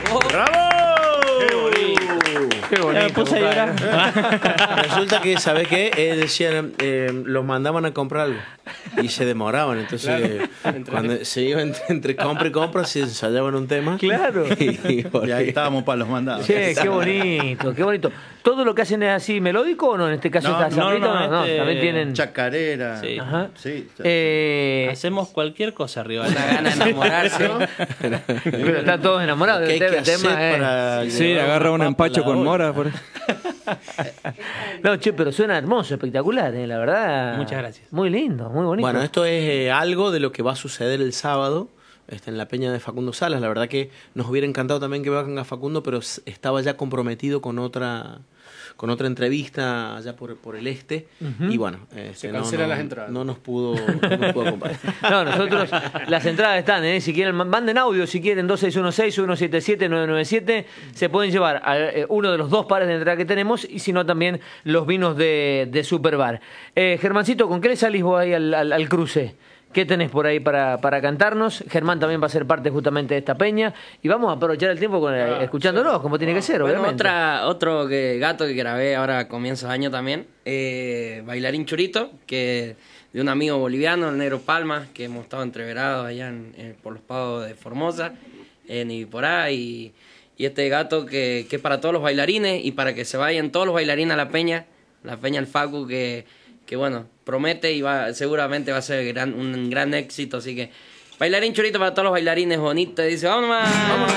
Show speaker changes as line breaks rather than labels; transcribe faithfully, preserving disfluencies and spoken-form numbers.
¡Bravo!
¡Qué bonito! ¡Qué bonito!
Me puse a llorar.
Resulta que, ¿sabes qué? Eh, decían, eh, los mandaban a comprar algo y se demoraban. Entonces,
Claro.
cuando se iban entre, entre compra y compra, se ensayaban un tema.
Claro.
Y, y
Y ahí estábamos para los mandados.
Che, qué bonito, qué bonito. ¿Todo lo que hacen es así melódico o no? En este caso
No,
está
no,
zambito,
no,
no,
este-
también tienen.
Chacarera.
Sí.
Ajá.
Sí.
Eh,
Hacemos cualquier cosa arriba.
Una gana de enamorarse.
pero están todos enamorados
¿Qué
del
hay que
tema.
hacer
tema, eh.
para
Sí,
llevar
agarra un
una papa
empacho
a la
con
olla?
mora. Por...
No, che, pero suena hermoso, espectacular, eh, la verdad.
Muchas gracias.
Muy lindo, muy bonito.
Bueno, esto es eh, algo de lo que va a suceder el sábado este, en la peña de Facundo Salas. La verdad que nos hubiera encantado también que venga Facundo, pero s- estaba ya comprometido con otra con otra entrevista allá por, por el este.
Ujú.
Y bueno, este,
Se
no,
cancelan
no-
las entradas.
no nos pudo, no nos pudo acompañar.
No, nosotros, las entradas están, ¿eh? Si quieren, manden audio, si quieren, dos seis uno seis, uno siete siete, nueve nueve siete, se pueden llevar a, eh, uno de los dos pares de entrada que tenemos, y si no, también los vinos de, de Superbar. Eh, Germancito, ¿con qué le salís vos ahí al, al, al cruce? ¿Qué tenés por ahí para, para cantarnos? Germán también va a ser parte justamente de esta peña, y vamos a aprovechar el tiempo con,
Ah,
escuchándolos, como tiene que ser,
Bueno,
obviamente.
otra, otro que, gato que grabé ahora a comienzos de año también, eh, Bailarín Churito, que de un amigo boliviano, el Negro Palma, que hemos estado entreverados allá en, en- por los pagos de Formosa, en Ibiporá, y, y este gato que, que es para todos los bailarines y para que se vayan todos los bailarines a la peña, la peña El Facu, que, que bueno, promete y va seguramente va a ser gran, un gran éxito, así que Bailarín Churito para todos los bailarines bonitos, y dice, vámonos más.